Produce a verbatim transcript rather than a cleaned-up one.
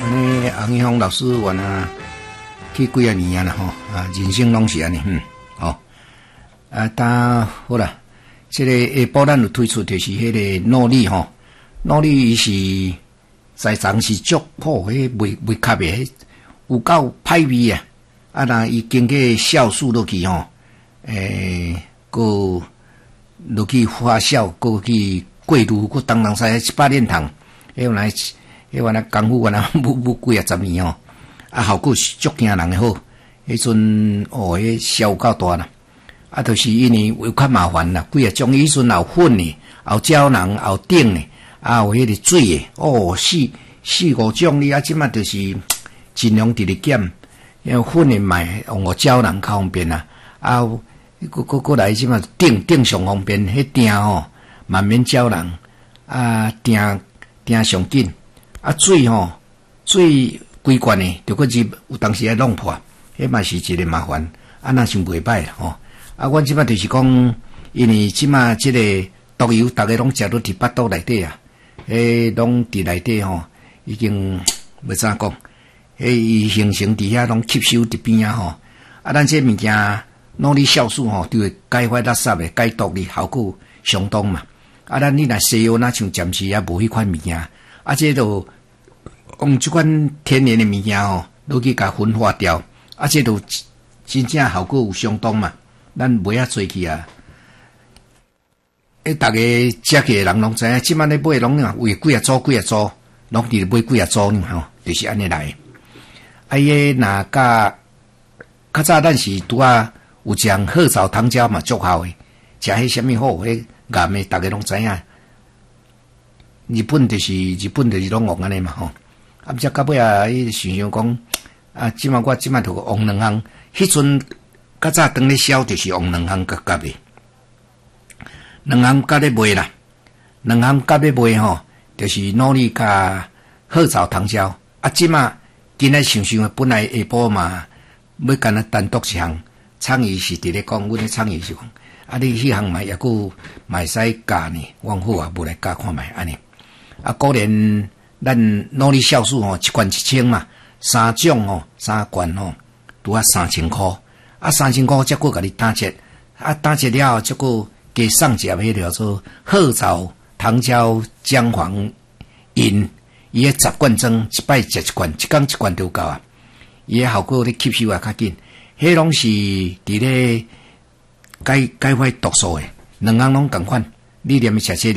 安尼洪一峰老师原啊去几啊年啊啦吼，啊人生拢是安尼，嗯，吼、啊，当好啦，这个下晡咱有推出就是迄个脑力吼，脑力是在场是足好，迄袂袂卡的，有够歹味啊！啊，若伊经过酵素落去吼，诶，佮落去发酵，佮去过滤，佮当当使一百炼糖，迄原来。迄原来功夫原来舞舞几啊十年哦，啊效果是足惊人诶好，迄阵哦，迄效果大啦。啊，就是因为有较麻烦啦，几啊种迄阵有粉诶，有胶囊，有锭诶，啊有迄个水诶，哦四四五种哩，啊即马就是尽量直直减，因为粉诶买用个胶囊较方便啦，啊，佫佫佫来即马锭锭上方便，迄锭吼慢免胶囊，啊锭锭上紧。啊，水吼，水规罐诶，着个是有当时爱弄破，迄嘛是一个麻烦。啊，那是袂歹啦吼。啊，阮即摆就是讲，因为即马即个毒油，逐个拢食到伫巴肚内底啊，迄拢伫内底吼，已經要怎講？迄伊形成伫遐拢吸收伫邊啊吼。啊，咱這物件腦力酵素吼，就會解壞垃圾誒，解毒哩，效果相當嘛。啊，咱你若西藥若像暫時也無迄款物件。啊，這都用即款天然的物件吼，落去甲分化掉，啊，這都真正效果有相當嘛。咱買啊做去啊，誒，逐個食嘅人攏知影，即擺咧買攏啊，為幾啊組幾啊組，攏佇買幾啊組呢吼，就是安尼來。啊，伊若甲較早咱是拄啊有將褐藻糖膠嘛足效誒，食迄啥物好，迄癌誒，逐個攏知影。日本就是日本就是攏用安尼嘛吼，啊，毋則到尾啊，伊想想講，啊，即馬我即馬著用兩項，迄陣較早當咧銷就是用兩項夾夾誒，兩項夾咧賣啦，兩項夾咧賣吼，就是腦力甲褐藻糖膠，啊，即馬今仔想想，本來下晡嘛，要干那單獨一項，創意是佇咧講，阮咧創意是講，啊，你迄項嘛抑佫嘛會使教呢，阮好啊，無來教看覓安尼。啊，果然咱腦力酵素吼，一罐一千嘛，三種吼，三罐吼，拄啊三千箍，啊三千箍，則佫甲你打折，啊打折了後，則佫加送一盒迄條做褐藻糖膠薑黃飲，伊迄十罐裝，一擺食一罐，一工一罐就夠啊。伊迄效果咧吸收也較緊，迄攏是佇咧解解壞毒素誒，兩項攏共款，你連咪食這個。